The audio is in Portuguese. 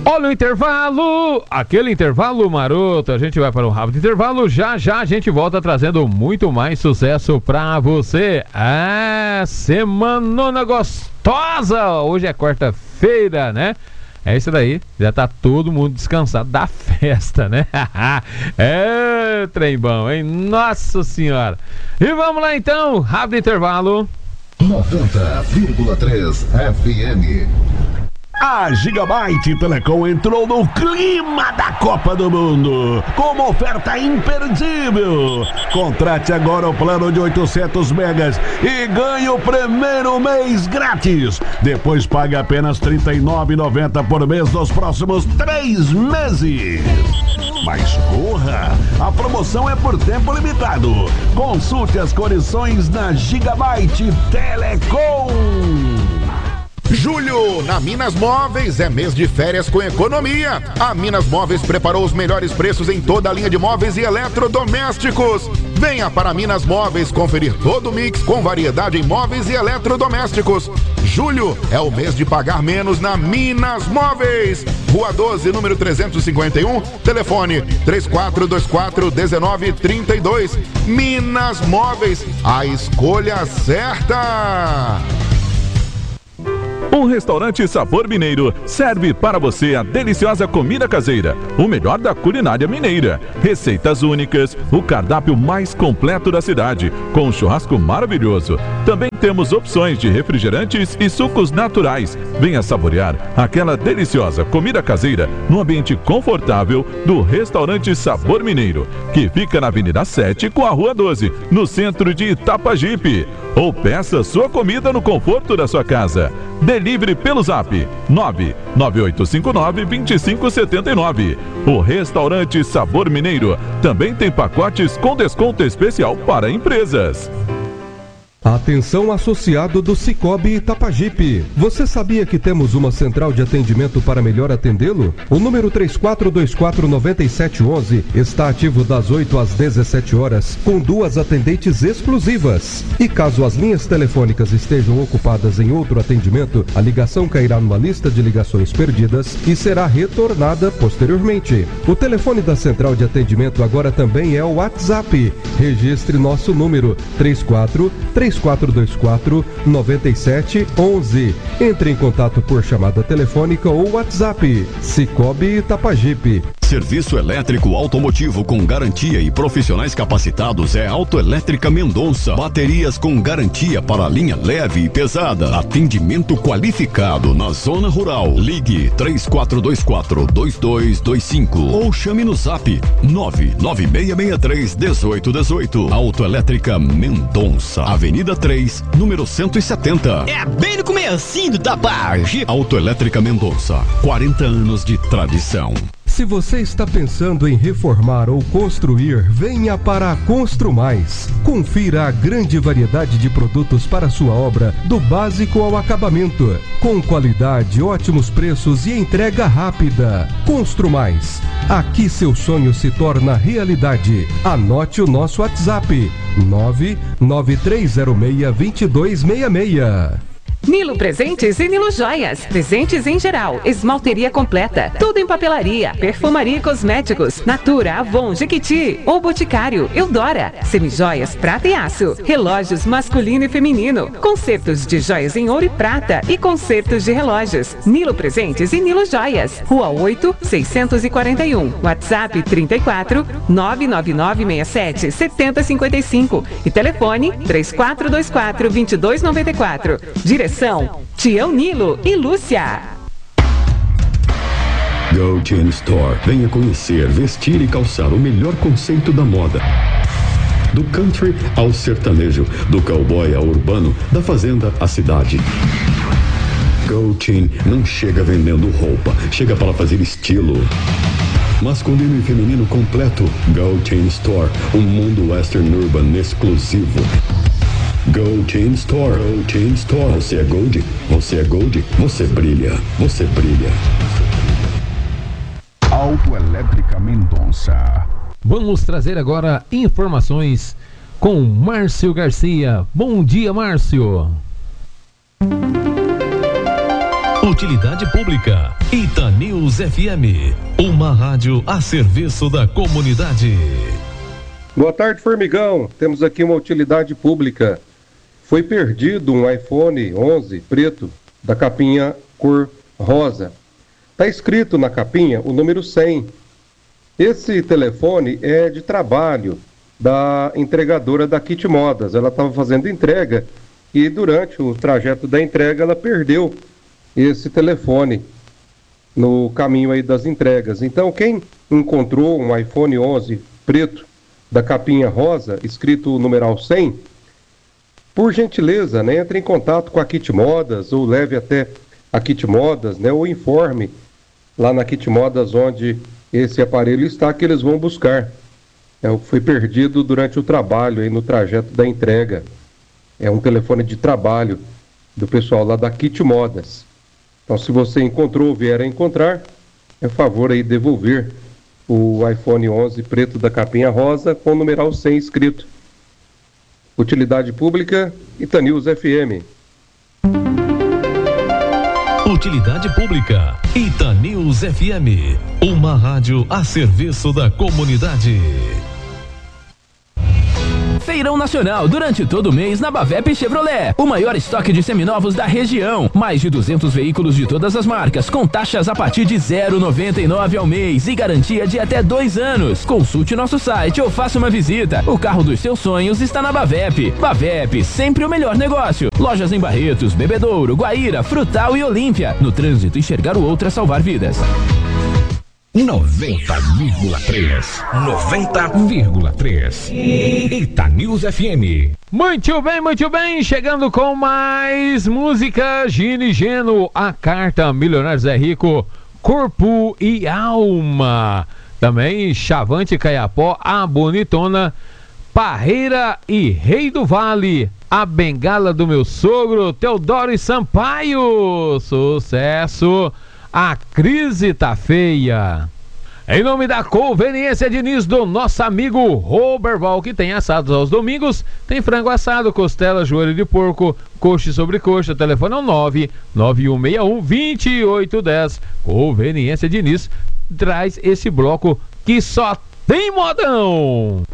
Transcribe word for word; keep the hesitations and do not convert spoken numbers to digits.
Olha o intervalo, aquele intervalo maroto. A gente vai para um rápido intervalo. Já já a gente volta trazendo muito mais sucesso pra você. Ah, semanona gostosa. Hoje é quarta-feira, né? É isso daí, já tá todo mundo descansado da festa, né? É, trem bom, hein? Nossa Senhora! E vamos lá então, rápido intervalo. noventa vírgula três F M. A Gigabyte Telecom entrou no clima da Copa do Mundo com uma oferta imperdível. Contrate agora o plano de oitocentos megas e ganhe o primeiro mês grátis. Depois pague apenas trinta e nove reais e noventa centavos por mês nos próximos três meses. Mas corra, a promoção é por tempo limitado. Consulte as condições na Gigabyte Telecom. Julho, na Minas Móveis, é mês de férias com economia. A Minas Móveis preparou os melhores preços em toda a linha de móveis e eletrodomésticos. Venha para Minas Móveis conferir todo o mix com variedade em móveis e eletrodomésticos. Julho é o mês de pagar menos na Minas Móveis. Rua doze, número trezentos e cinquenta e um, telefone três quatro dois quatro, um nove três dois. Minas Móveis, a escolha certa. O restaurante Sabor Mineiro serve para você a deliciosa comida caseira, o melhor da culinária mineira, receitas únicas, o cardápio mais completo da cidade, com um churrasco maravilhoso. Também temos opções de refrigerantes e sucos naturais. Venha saborear aquela deliciosa comida caseira no ambiente confortável do restaurante Sabor Mineiro, que fica na Avenida sete com a Rua doze, no centro de Itapajipe. Ou peça sua comida no conforto da sua casa. Delivery pelo Zap nove nove oito cinco nove, dois cinco sete nove. O restaurante Sabor Mineiro também tem pacotes com desconto especial para empresas. Atenção associado do Cicobi Itapajipe. Você sabia que temos uma central de atendimento para melhor atendê-lo? O número três quatro dois quatro, nove sete um um está ativo das oito às dezessete horas, com duas atendentes exclusivas. E caso as linhas telefônicas estejam ocupadas em outro atendimento, a ligação cairá numa lista de ligações perdidas e será retornada posteriormente. O telefone da central de atendimento agora também é o WhatsApp. Registre nosso número três quatro três quatro dois quatro, nove sete um um. Entre em contato por chamada telefônica ou WhatsApp. Cicobi Itapajipe. Serviço elétrico automotivo com garantia e profissionais capacitados é Autoelétrica Mendonça. Baterias com garantia para linha leve e pesada. Atendimento qualificado na zona rural. Ligue três quatro dois quatro, dois dois dois cinco ou chame no Zap nove nove seis seis três, um oito um oito. Autoelétrica Mendonça. Avenida três, número cento e setenta. É bem no comecinho da Pajipe. Autoelétrica Mendonça. quarenta anos de tradição. Se você está pensando em reformar ou construir, venha para a Construmais. Confira a grande variedade de produtos para sua obra, do básico ao acabamento. Com qualidade, ótimos preços e entrega rápida. Construmais. Aqui seu sonho se torna realidade. Anote o nosso WhatsApp: nove nove três zero seis, dois dois seis seis. Nilo Presentes e Nilo Joias. Presentes em geral, esmalteria completa, tudo em papelaria, perfumaria e cosméticos, Natura, Avon, Jequiti ou Boticário, Eudora, semijoias, prata e aço, relógios masculino e feminino, concertos de joias em ouro e prata e concertos de relógios. Nilo Presentes e Nilo Joias. Rua oito, seiscentos e quarenta e um, WhatsApp trinta e quatro, nove nove nove seis sete, sete zero cinco cinco e telefone três quatro dois quatro, dois dois nove quatro. Direção Tião Nilo e Lúcia. Go Chain Store. Venha conhecer, vestir e calçar o melhor conceito da moda. Do country ao sertanejo, do cowboy ao urbano, da fazenda à cidade. Go Chain não chega vendendo roupa, chega para fazer estilo. Masculino e feminino completo. Go Chain Store. Um mundo western urban exclusivo. Go Chain Store. Go Chain Store. Você é Gold, você é Gold, você brilha, você brilha. Autoelétrica Mendonça. Vamos trazer agora informações com Márcio Garcia. Bom dia, Márcio. Utilidade Pública, Itanews F M, uma rádio a serviço da comunidade. Boa tarde, Formigão. Temos aqui uma utilidade pública. Foi perdido um iPhone onze preto, da capinha cor rosa. Está escrito na capinha o número cem. Esse telefone é de trabalho da entregadora da Kit Modas. Ela estava fazendo entrega e durante o trajeto da entrega ela perdeu esse telefone no caminho aí das entregas. Então quem encontrou um iPhone onze preto da capinha rosa, escrito o numeral cem, por gentileza, né, entre em contato com a Kit Modas ou leve até a Kit Modas, né, ou informe lá na Kit Modas onde esse aparelho está, que eles vão buscar. É o que foi perdido durante o trabalho, aí no trajeto da entrega. É um telefone de trabalho do pessoal lá da Kit Modas. Então, se você encontrou ou vier a encontrar, é favor aí devolver o iPhone onze preto da capinha rosa com o numeral cem escrito. Utilidade Pública, Itanews F M. Utilidade Pública, Itanews F M, uma rádio a serviço da comunidade. Feirão Nacional durante todo o mês na Bavep Chevrolet. O maior estoque de seminovos da região. Mais de duzentos veículos de todas as marcas, com taxas a partir de zero vírgula noventa e nove ao mês e garantia de até dois anos. Consulte nosso site ou faça uma visita. O carro dos seus sonhos está na Bavep. Bavep, sempre o melhor negócio. Lojas em Barretos, Bebedouro, Guaíra, Frutal e Olímpia. No trânsito, enxergar o outro é salvar vidas. noventa vírgula três. noventa vírgula três. Itanews F M. Muito bem, muito bem. Chegando com mais música. Gini Geno, a carta Milionários é Rico, Corpo e Alma. Também Chavante Caiapó, a Bonitona, Parreira e Rei do Vale, a Bengala do Meu Sogro, Teodoro e Sampaio. Sucesso. A crise tá feia. Em nome da Conveniência Diniz, do nosso amigo Roberval, que tem assados aos domingos, tem frango assado, costela, joelho de porco, coxa e sobrecoxa. Telefone é o nove nove um seis um, dois oito um zero. Conveniência Diniz traz esse bloco que só tem modão.